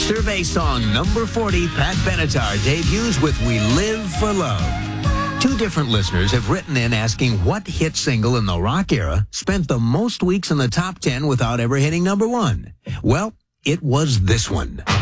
Survey song number 40, Pat Benatar debuts with We Live for Love. Two different listeners have written in asking what hit single in the rock era spent the most weeks in the top 10 without ever hitting number 1. Well, it was this one.